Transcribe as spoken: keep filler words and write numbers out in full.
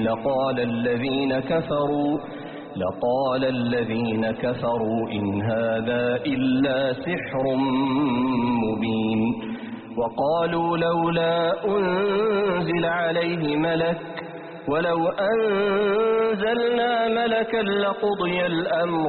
لقال الذين كفروا لقال الذين كفروا إن هذا إلا سحر مبين. وقالوا لولا أنزل عليه ملك ولو أنزلنا ملكا لقضي الأمر